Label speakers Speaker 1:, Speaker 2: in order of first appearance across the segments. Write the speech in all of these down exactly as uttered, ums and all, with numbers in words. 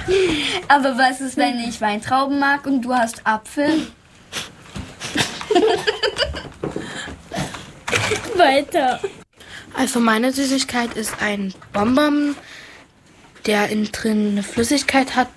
Speaker 1: Aber was ist, wenn ich Weintrauben mag und du hast Apfel?
Speaker 2: Weiter.
Speaker 3: Also meine Süßigkeit ist ein Bonbon, der innen drin eine Flüssigkeit hat.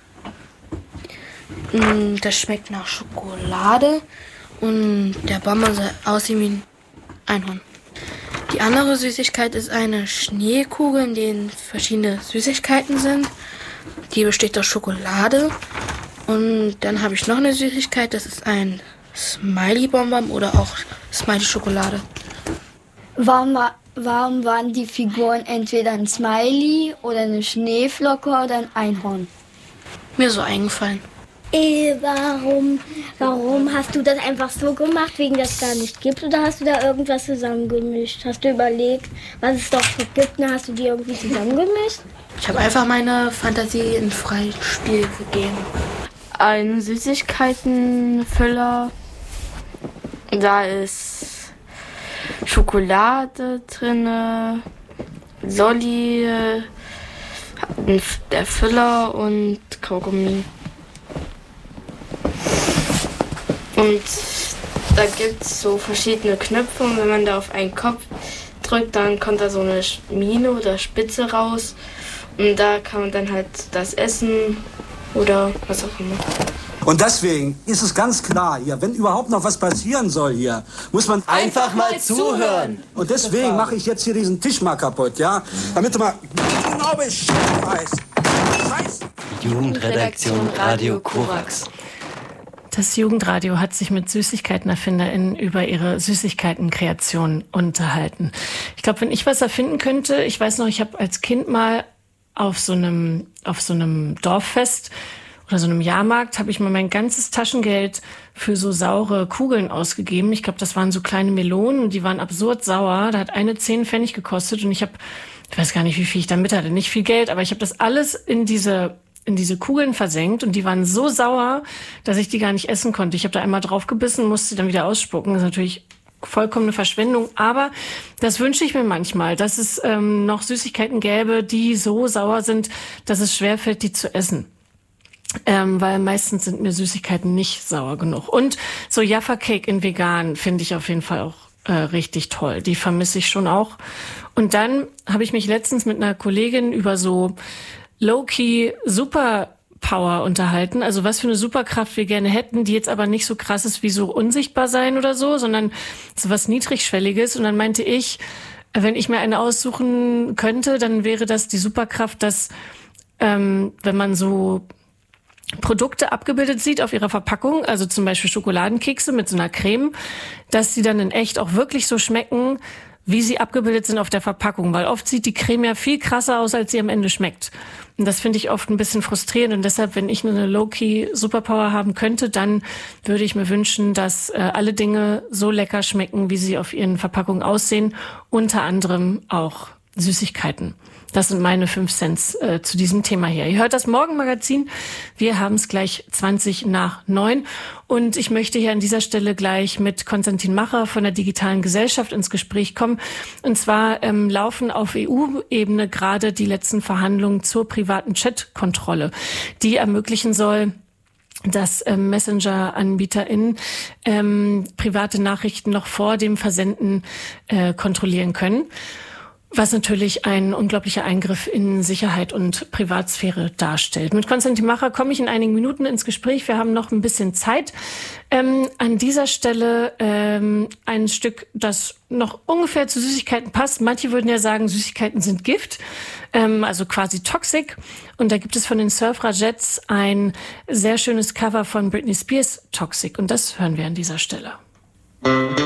Speaker 3: Das schmeckt nach Schokolade und der Bonbon soll aussehen wie ein Einhorn. Die andere Süßigkeit ist eine Schneekugel, in denen verschiedene Süßigkeiten sind. Die besteht aus Schokolade. Und dann habe ich noch eine Süßigkeit, das ist ein Smiley-Bonbon oder auch Smiley-Schokolade.
Speaker 1: Warum, war, warum waren die Figuren entweder ein Smiley oder eine Schneeflocke oder ein Einhorn?
Speaker 3: Mir so eingefallen.
Speaker 2: Äh, warum, warum hast du das einfach so gemacht, wegen dass es da nicht gibt? Oder hast du da irgendwas zusammengemischt? Hast du überlegt, was es doch so gibt, und hast du die irgendwie zusammengemischt?
Speaker 3: Ich habe einfach meine Fantasie in freies Spiel gegeben.
Speaker 4: Ein Süßigkeitenfüller. Da ist Schokolade drin, Solli, der Füller und Kaugummi. Und da gibt es so verschiedene Knöpfe und wenn man da auf einen Kopf drückt, dann kommt da so eine Mine oder Spitze raus und da kann man dann halt das essen oder was auch immer.
Speaker 5: Und deswegen ist es ganz klar hier, wenn überhaupt noch was passieren soll hier, muss man
Speaker 6: einfach mal zuhören.
Speaker 5: Und deswegen mache ich jetzt hier diesen Tisch mal kaputt, ja? Damit du mal genau Bescheid weißt. Scheiße.
Speaker 6: Jugendredaktion Radio Korax.
Speaker 7: Das Jugendradio hat sich mit SüßigkeitenerfinderInnen über ihre Süßigkeitenkreation unterhalten. Ich glaube, wenn ich was erfinden könnte, ich weiß noch, ich habe als Kind mal auf so einem, auf so einem Dorffest oder so einem Jahrmarkt, habe ich mal mein ganzes Taschengeld für so saure Kugeln ausgegeben. Ich glaube, das waren so kleine Melonen und die waren absurd sauer. Da hat eine zehn Pfennig gekostet und ich habe, ich weiß gar nicht, wie viel ich damit hatte, nicht viel Geld, aber ich habe das alles in diese in diese Kugeln versenkt und die waren so sauer, dass ich die gar nicht essen konnte. Ich habe da einmal drauf gebissen, musste sie dann wieder ausspucken. Das ist natürlich vollkommene Verschwendung, aber das wünsche ich mir manchmal, dass es ähm, noch Süßigkeiten gäbe, die so sauer sind, dass es schwerfällt, die zu essen. Ähm, weil meistens sind mir Süßigkeiten nicht sauer genug. Und so Jaffa Cake in vegan finde ich auf jeden Fall auch äh, richtig toll. Die vermisse ich schon auch. Und dann habe ich mich letztens mit einer Kollegin über so Low-Key Superpower unterhalten, also was für eine Superkraft wir gerne hätten, die jetzt aber nicht so krass ist wie so unsichtbar sein oder so, sondern so was Niedrigschwelliges. Und dann meinte ich, wenn ich mir eine aussuchen könnte, dann wäre das die Superkraft, dass ähm, wenn man so Produkte abgebildet sieht auf ihrer Verpackung, also zum Beispiel Schokoladenkekse mit so einer Creme, dass die dann in echt auch wirklich so schmecken, wie sie abgebildet sind auf der Verpackung, weil oft sieht die Creme ja viel krasser aus, als sie am Ende schmeckt. Und das finde ich oft ein bisschen frustrierend und deshalb, wenn ich eine Low-Key Superpower haben könnte, dann würde ich mir wünschen, dass äh, alle Dinge so lecker schmecken, wie sie auf ihren Verpackungen aussehen, unter anderem auch Süßigkeiten. Das sind meine fünf Cents äh, zu diesem Thema hier. Ihr hört das Morgenmagazin. Wir haben es gleich zwanzig nach neun. Und ich möchte hier an dieser Stelle gleich mit Konstantin Macher von der Digitalen Gesellschaft ins Gespräch kommen. Und zwar ähm, laufen auf E U-Ebene gerade die letzten Verhandlungen zur privaten Chat-Kontrolle, die ermöglichen soll, dass ähm, Messenger-AnbieterInnen ähm, private Nachrichten noch vor dem Versenden äh, kontrollieren können. Was natürlich ein unglaublicher Eingriff in Sicherheit und Privatsphäre darstellt. Mit Konstantin Macher komme ich in einigen Minuten ins Gespräch. Wir haben noch ein bisschen Zeit. Ähm, an dieser Stelle ähm, ein Stück, das noch ungefähr zu Süßigkeiten passt. Manche würden ja sagen, Süßigkeiten sind Gift, ähm, also quasi toxic. Und da gibt es von den Surfragettes ein sehr schönes Cover von Britney Spears, Toxic. Und das hören wir an dieser Stelle.